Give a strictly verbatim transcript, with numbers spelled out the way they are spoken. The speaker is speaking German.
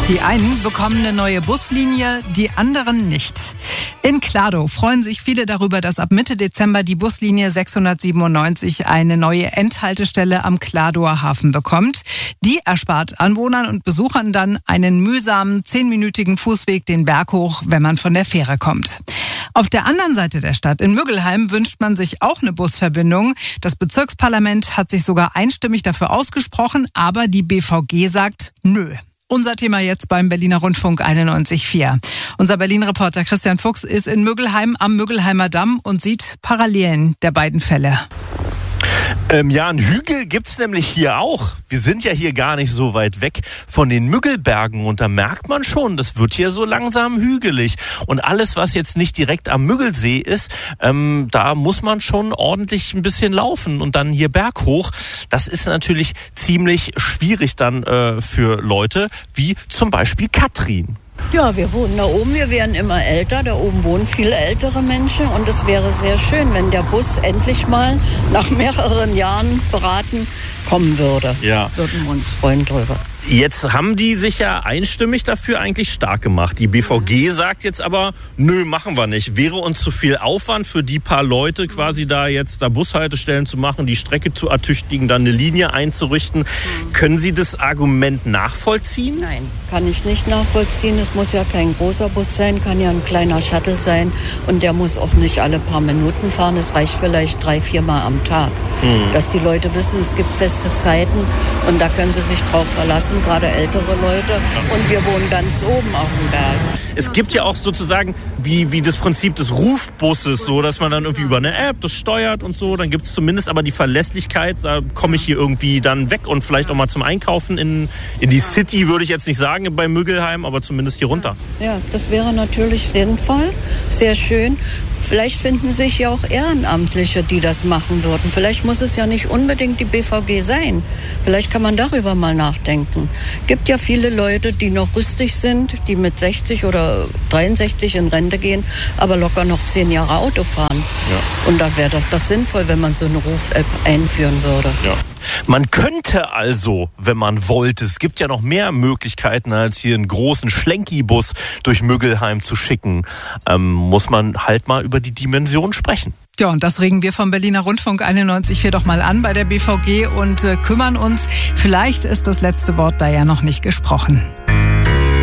Die einen bekommen eine neue Buslinie, die anderen nicht. In Kladow freuen sich viele darüber, dass ab Mitte Dezember die Buslinie sechshundertsiebenundneunzig eine neue Endhaltestelle am Kladower Hafen bekommt. Die erspart Anwohnern und Besuchern dann einen mühsamen zehnminütigen Fußweg den Berg hoch, wenn man von der Fähre kommt. Auf der anderen Seite der Stadt, in Müggelheim, wünscht man sich auch eine Busverbindung. Das Bezirksparlament hat sich sogar einstimmig dafür ausgesprochen, aber die B V G sagt nö. Unser Thema jetzt beim Berliner Rundfunk einundneunzig Komma vier. Unser Berlin-Reporter Christian Fuchs ist in Müggelheim am Müggelheimer Damm und sieht Parallelen der beiden Fälle. Ähm, ja, einen Hügel gibt's nämlich hier auch. Wir sind ja hier gar nicht so weit weg von den Müggelbergen und da merkt man schon, das wird hier so langsam hügelig. Und alles, was jetzt nicht direkt am Müggelsee ist, ähm, da muss man schon ordentlich ein bisschen laufen und dann hier berghoch. Das ist natürlich ziemlich schwierig dann äh, für Leute wie zum Beispiel Katrin. Ja, wir wohnen da oben, wir werden immer älter, da oben wohnen viele ältere Menschen und es wäre sehr schön, wenn der Bus endlich mal nach mehreren Jahren beraten kommen würde. Ja. Würden wir uns freuen drüber. Jetzt haben die sich ja einstimmig dafür eigentlich stark gemacht. Die B V G sagt jetzt aber, nö, machen wir nicht. Wäre uns zu viel Aufwand für die paar Leute quasi da jetzt da Bushaltestellen zu machen, die Strecke zu ertüchtigen, dann eine Linie einzurichten. Mhm. Können Sie das Argument nachvollziehen? Nein, kann ich nicht nachvollziehen. Es muss ja kein großer Bus sein, kann ja ein kleiner Shuttle sein und der muss auch nicht alle paar Minuten fahren. Es reicht vielleicht drei, vier Mal am Tag. Mhm. Dass die Leute wissen, es gibt feste Zeiten und da können sie sich drauf verlassen. Gerade ältere Leute und wir wohnen ganz oben auf dem Berg. Es gibt ja auch sozusagen wie, wie das Prinzip des Rufbusses, so dass man dann irgendwie über eine App das steuert und so, dann gibt es zumindest aber die Verlässlichkeit, da komme ich hier irgendwie dann weg und vielleicht auch mal zum Einkaufen in, in die City, würde ich jetzt nicht sagen bei Müggelheim, aber zumindest hier runter. Ja, das wäre natürlich sinnvoll, sehr schön. Vielleicht finden sich ja auch Ehrenamtliche, die das machen würden. Vielleicht muss es ja nicht unbedingt die B V G sein. Vielleicht kann man darüber mal nachdenken. Es gibt ja viele Leute, die noch rüstig sind, die mit sechzig oder dreiundsechzig in Rente gehen, aber locker noch zehn Jahre Auto fahren. Ja. Und da wäre doch das sinnvoll, wenn man so eine Ruf-App einführen würde. Ja. Man könnte also, wenn man wollte, es gibt ja noch mehr Möglichkeiten, als hier einen großen Schlenki-Bus durch Müggelheim zu schicken, ähm, muss man halt mal über die Dimension sprechen. Ja, und das regen wir vom Berliner Rundfunk einundneunzig Komma vier doch mal an bei der B V G und äh, kümmern uns. Vielleicht ist das letzte Wort da ja noch nicht gesprochen.